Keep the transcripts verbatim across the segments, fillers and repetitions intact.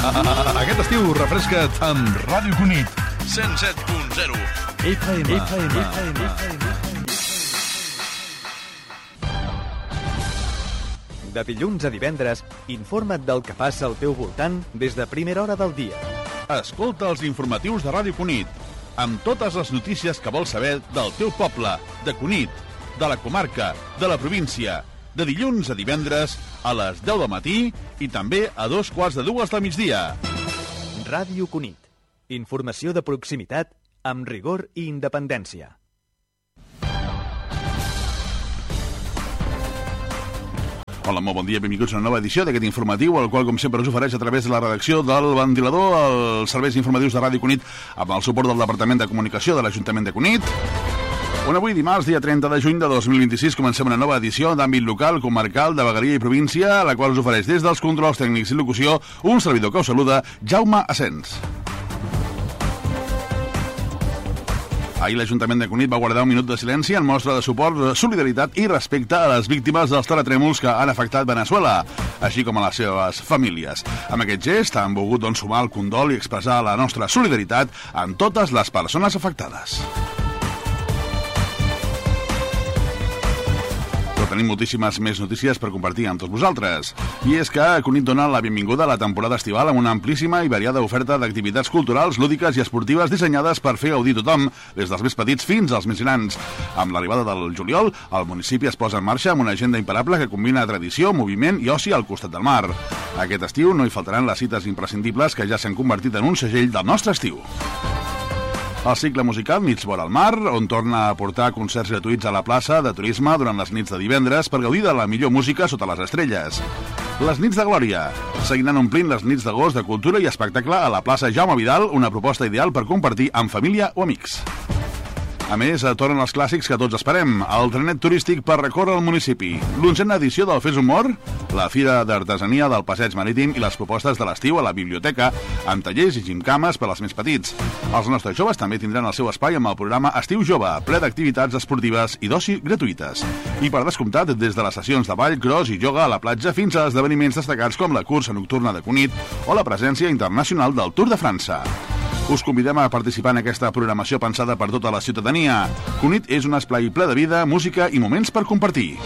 Aquest estiu refresca't amb Ràdio Cunit. cent set punt zero F M. F M. F M. De dilluns a divendres, informa't del que passa al teu voltant des de primera hora del dia. Escolta els informatius de Ràdio Cunit, amb totes les notícies que vols saber del teu poble, de Cunit, de la comarca, de la província, de dilluns a divendres a les deu del matí i també a dos quarts de dues del migdia. Ràdio Cunit. Informació de proximitat amb rigor i independència. Hola, molt bon dia, benvinguts a una nova edició d'aquest informatiu, el qual, com sempre, us ofereix a través de la redacció del Ventilador, els serveis informatius de Ràdio Cunit, amb el suport del Departament de Comunicació de l'Ajuntament de Cunit. On avui, dimarts, dia trenta de juny de dos mil vint-i-sis, comencem una nova edició d'àmbit local, comarcal, de vegueria i província, la qual us ofereix des dels controls tècnics i locució un servidor que us saluda, Jaume Asens. Ahir l'Ajuntament de Cunit va guardar un minut de silenci en mostra de suport, solidaritat i respecte a les víctimes dels terratrèmols que han afectat Veneçuela, així com a les seves famílies. Amb aquest gest han volgut doncs, sumar el condol i expressar la nostra solidaritat amb totes les persones afectades. Però tenim moltíssimes més notícies per compartir amb tots vosaltres. I és que Cunit dona la benvinguda a la temporada estival amb una amplíssima i variada oferta d'activitats culturals, lúdiques i esportives dissenyades per fer gaudir tothom, des dels més petits fins als més grans. Amb l'arribada del juliol, el municipi es posa en marxa amb una agenda imparable que combina tradició, moviment i oci al costat del mar. Aquest estiu no hi faltaran les cites imprescindibles que ja s'han convertit en un segell del nostre estiu. El cicle musical Nits vora el mar, on torna a portar concerts gratuïts a la plaça de turisme durant les nits de divendres per gaudir de la millor música sota les estrelles. Les nits de glòria. Seguiran omplint les nits d'agost de cultura i espectacle a la plaça Jaume Vidal, una proposta ideal per compartir amb família o amics. A més, tornen els clàssics que tots esperem, el trenet turístic per recórrer el municipi, l'onzena edició del Fes Humor, la Fira d'Artesania del Passeig Marítim i les propostes de l'estiu a la biblioteca, amb tallers i gimcames per als més petits. Els nostres joves també tindran el seu espai amb el programa Estiu Jove, ple d'activitats esportives i d'oci gratuïtes. I per descomptat, des de les sessions de ball, cross i ioga a la platja fins a esdeveniments destacats com la cursa nocturna de Cunit o la presència internacional del Tour de França. Us convidem a participar en aquesta programació pensada per tota la ciutadania. Cunit és un esplai ple de vida, música i moments per compartir.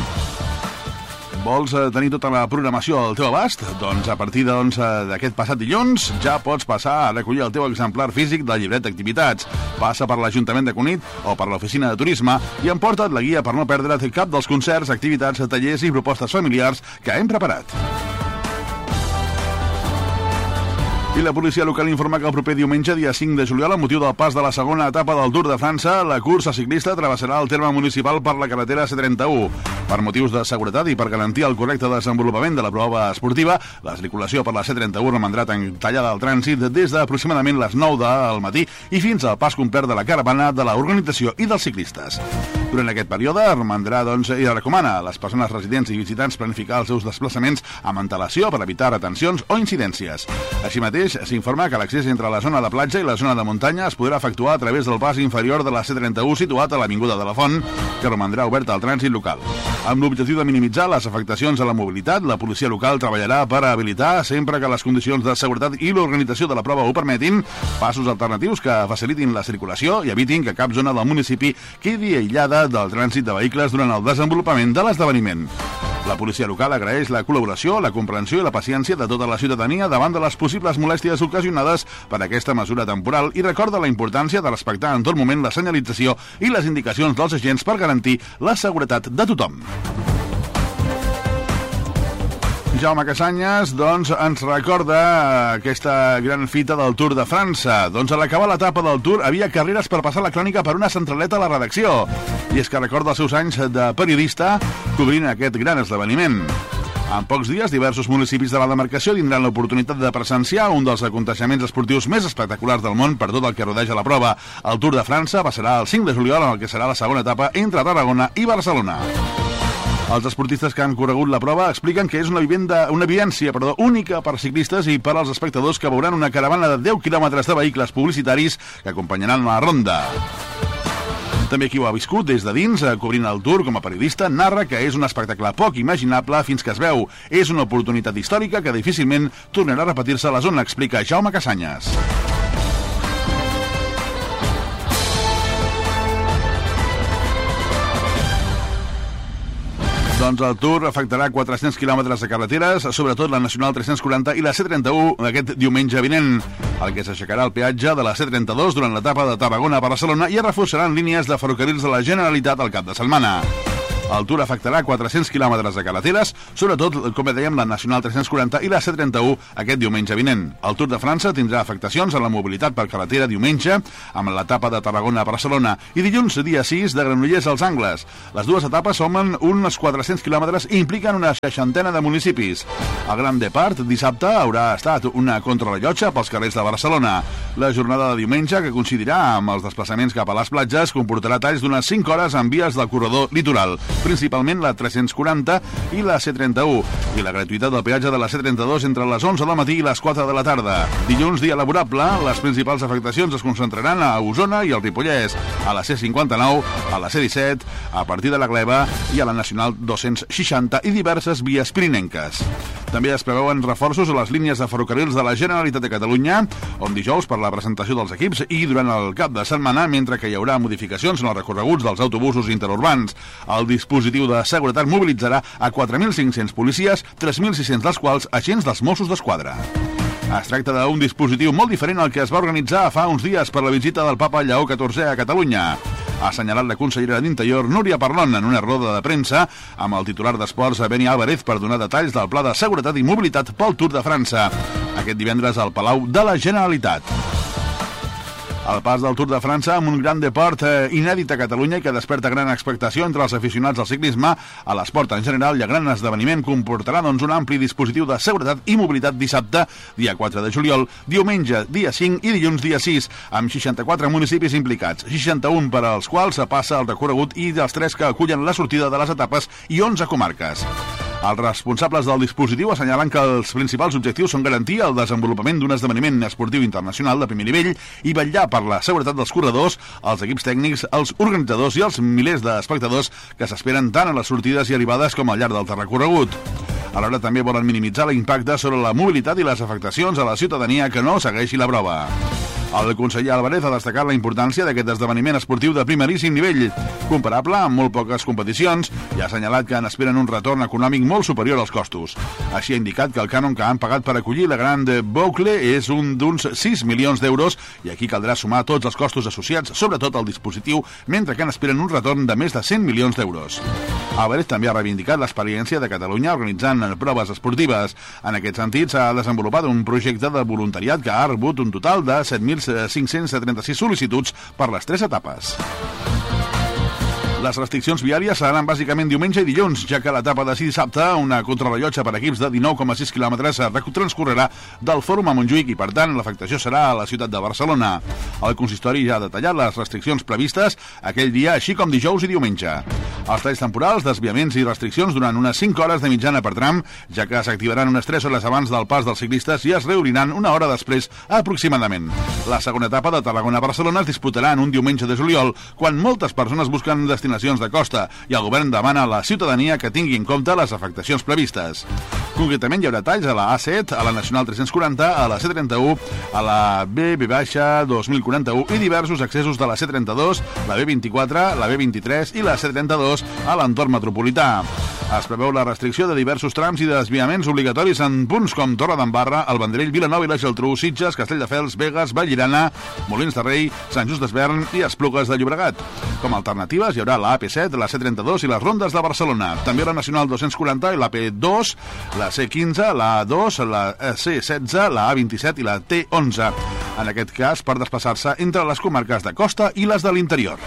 Vols tenir tota la programació al teu abast? Doncs a partir doncs, d'aquest passat dilluns ja pots passar a recollir el teu exemplar físic del llibret d'activitats. Passa per l'Ajuntament de Cunit o per l'Oficina de Turisme i emporta't la guia per no perdre't cap dels concerts, activitats, tallers i propostes familiars que hem preparat. I la policia local informa que el proper diumenge, dia cinc de juliol, amb motiu del pas de la segona etapa del Tour de França, la cursa ciclista travessarà el terme municipal per la carretera C trenta-u. Per motius de seguretat i per garantir el correcte desenvolupament de la prova esportiva, la circulació per la C trenta-u romandrà tallada al trànsit des d'aproximadament les nou del matí i fins al pas complet de la caravana de l'organització i dels ciclistes. Durant aquest període, romandrà doncs, i recomana a les persones residents i visitants planificar els seus desplaçaments amb antelació per evitar retencions o incidències. Així mateix, s'informa que l'accés entre la zona de platja i la zona de muntanya es podrà efectuar a través del pas inferior de la C trenta-u situat a l'Avinguda de la Font, que romandrà oberta al trànsit local. Amb l'objectiu de minimitzar les afectacions a la mobilitat, la policia local treballarà per habilitar, sempre que les condicions de seguretat i l'organització de la prova ho permetin, passos alternatius que facilitin la circulació i evitin que cap zona del municipi quedi aïllada del trànsit de vehicles durant el desenvolupament de l'esdeveniment. La policia local agraeix la col·laboració, la comprensió i la paciència de tota la ciutadania davant de les possibles molèsties ocasionades per aquesta mesura temporal i recorda la importància de respectar en tot moment la senyalització i les indicacions dels agents per garantir la seguretat de tothom. Jaume Casanyes, doncs, ens recorda aquesta gran fita del Tour de França. Doncs a l'acabar l'etapa del Tour havia carreres per passar la crònica per una centraleta a la redacció. I és que recorda els seus anys de periodista cobrint aquest gran esdeveniment. En pocs dies, diversos municipis de la demarcació tindran l'oportunitat de presenciar un dels aconteixements esportius més espectaculars del món per tot el que rodeja la prova. El Tour de França passarà el cinc de juliol, en el que serà la segona etapa entre Tarragona i Barcelona. Els esportistes que han corregut la prova expliquen que és una, vivenda, una vivència perdó, única per ciclistes i per als espectadors que veuran una caravana de deu quilòmetres de vehicles publicitaris que acompanyaran la ronda. També qui ho ha viscut des de dins, cobrint el Tour com a periodista, narra que és un espectacle poc imaginable fins que es veu. És una oportunitat històrica que difícilment tornarà a repetir-se a la zona, explica Jaume Casanyes. Doncs el Tour afectarà quatre-cents quilòmetres de carreteres, sobretot la Nacional tres-cents quaranta i la C trenta-u aquest diumenge vinent, el que s'aixecarà el peatge de la C trenta-dos durant l'etapa de Tarragona a Barcelona i es reforçaran línies de ferrocarrils de la Generalitat al cap de setmana. El Tour afectarà quatre-cents quilòmetres de carreteres, sobretot, com dèiem, la Nacional tres-cents quaranta i la C trenta-u aquest diumenge vinent. El Tour de França tindrà afectacions a la mobilitat per carretera diumenge, amb l'etapa de Tarragona a Barcelona, i dilluns, dia sis, de Granollers als Angles. Les dues etapes sumen uns quatre-cents quilòmetres i impliquen una seixantena de municipis. El Gran Depart, dissabte, haurà estat una contrarellotge pels carrers de Barcelona. La jornada de diumenge, que coincidirà amb els desplaçaments cap a les platges, comportarà talls d'unes cinc hores en vies del corredor litoral, principalment la tres-cents quaranta i la C trenta-u, i la gratuïtat del peatge de la C trenta-dos entre les onze del matí i les quatre de la tarda. Dilluns, dia laborable, les principals afectacions es concentraran a Osona i al Ripollès, a la C cinquanta-nou, a la C disset, a partir de la Gleva i a la Nacional dos-cents seixanta i diverses vies pirinenques. També es preveuen reforços a les línies de ferrocarrils de la Generalitat de Catalunya, on dijous per la presentació dels equips i durant el cap de setmana, mentre que hi haurà modificacions en els recorreguts dels autobusos interurbans. El dispositiu de seguretat mobilitzarà a quatre mil cinc-cents policies, tres mil sis-cents dels quals agents dels Mossos d'Esquadra. Es tracta d'un dispositiu molt diferent al que es va organitzar fa uns dies per la visita del papa Lleó catorzè a Catalunya. Ha assenyalat la consellera d'Interior, Núria Parlon, en una roda de premsa amb el titular d'Esports, Beni Álvarez, per donar detalls del pla de seguretat i mobilitat pel Tour de França, aquest divendres al Palau de la Generalitat. El pas del Tour de França amb un gran deport eh, inèdit a Catalunya i que desperta gran expectació entre els aficionats al ciclisme, a l'esport en general i a gran esdeveniment comportarà doncs, un ampli dispositiu de seguretat i mobilitat dissabte, dia quatre de juliol, diumenge, dia cinc i dilluns, dia sis, amb seixanta-quatre municipis implicats, seixanta-un per als quals passa el recorregut i dels tres que acullen la sortida de les etapes i onze comarques. Els responsables del dispositiu assenyalen que els principals objectius són garantir el desenvolupament d'un esdeveniment esportiu internacional de primer nivell i vetllar per la seguretat dels corredors, els equips tècnics, els organitzadors i els milers d'espectadors que s'esperen tant a les sortides i arribades com al llarg del recorregut. Alhora també volen minimitzar l'impacte sobre la mobilitat i les afectacions a la ciutadania que no segueixi la prova. El conseller Álvarez ha destacat la importància d'aquest esdeveniment esportiu de primeríssim nivell, comparable amb molt poques competicions, i ha assenyalat que en esperen un retorn econòmic molt superior als costos. Així ha indicat que el cànon que han pagat per acollir la Gran Boucle és un d'uns sis milions d'euros i aquí caldrà sumar tots els costos associats, sobretot al dispositiu, mentre que en esperen un retorn de més de cent milions d'euros. Álvarez també ha reivindicat l'experiència de Catalunya organitzant proves esportives. En aquest sentit, s'ha desenvolupat un projecte de voluntariat que ha rebut un total de set mil cinc-cents trenta-sis sol·licituds per les tres etapes. Les restriccions viàries seran bàsicament diumenge i dilluns, ja que l'etapa de dissabte, una contrarellotge per equips de dinou coma sis quilòmetres, transcorrerà del Fòrum a Montjuïc i, per tant, l'afectació serà a la ciutat de Barcelona. El consistori ja ha detallat les restriccions previstes aquell dia, així com dijous i diumenge. Els talls temporals, desviaments i restriccions durant unes cinc hores de mitjana per tram, ja que s'activaran unes tres hores abans del pas dels ciclistes i es reobriran una hora després aproximadament. La segona etapa de Tarragona a Barcelona es disputarà en un diumenge de juliol, quan moltes persones busquen destinacions de costa i el govern demana a la ciutadania que tingui en compte les afectacions previstes. Concretament, hi haurà talls a la A set, a la Nacional tres-cents quaranta, a la C trenta-u, a la B V dos mil quaranta-u i diversos accessos de la C trenta-dos, la B vint-i-quatre, la B vint-i-tres i la C trenta-dos a l'entorn metropolità. Es preveu la restricció de diversos trams i desviaments obligatoris en punts com Torredembarra, el Vendrell, Vilanova i la Geltrú, Sitges, Castelldefels, Begues, Vallirana, Molins de Rei, Sant Just d'Esvern i Esplugues de Llobregat. Com a alternatives hi haurà la A P set, la C trenta-dos i les rondes de Barcelona. També la Nacional dos-cents quaranta i la P dos, la C quinze, la A dos, la C setze, la A vint-i-set i la T onze. En aquest cas, per desplaçar-se entre les comarques de costa i les de l'interior.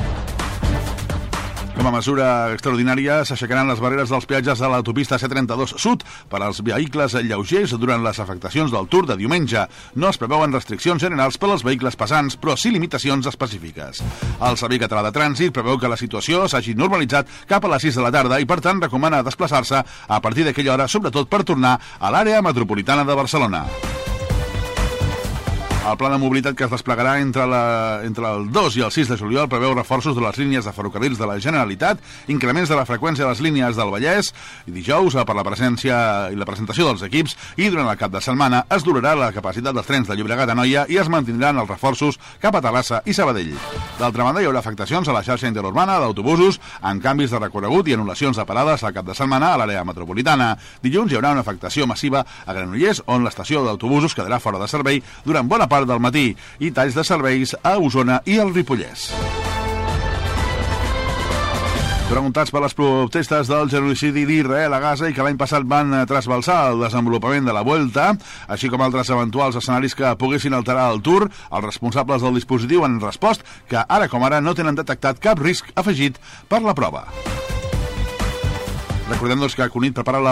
Com a mesura extraordinària, s'aixecaran les barreres dels peatges de l'autopista C trenta-dos Sud per als vehicles lleugers durant les afectacions del Tour de diumenge. No es preveuen restriccions generals per als vehicles pesants, però sí limitacions específiques. El Servei Català de Trànsit preveu que la situació s'hagi normalitzat cap a les sis de la tarda i, per tant, recomana desplaçar-se a partir d'aquella hora, sobretot per tornar a l'àrea metropolitana de Barcelona. El pla de mobilitat que es desplegarà entre, la, entre el dos i el sis de juliol preveu reforços de les línies de ferrocarrils de la Generalitat, increments de la freqüència de les línies del Vallès, i dijous, per la presència i la presentació dels equips, i durant el cap de setmana es durarà la capacitat dels trens de Llobregat a Noia i es mantindran els reforços cap a Terrassa i Sabadell. D'altra banda, hi haurà afectacions a la xarxa interurbana d'autobusos amb canvis de recorregut i anul·lacions de parades al cap de setmana a l'àrea metropolitana. Dilluns hi haurà una afectació massiva a Granollers, on l'estació d'autobusos quedarà fora de servei durant bona part del matí, i talls de serveis a Osona i al Ripollès. Preguntats per les protestes del genocidi d'Israel a Gaza i que l'any passat van trasbalsar el desenvolupament de la Vuelta, així com altres eventuals escenaris que poguessin alterar el Tour, els responsables del dispositiu han respost que ara com ara no tenen detectat cap risc afegit per la prova. Recordem doncs, que Cunit prepara la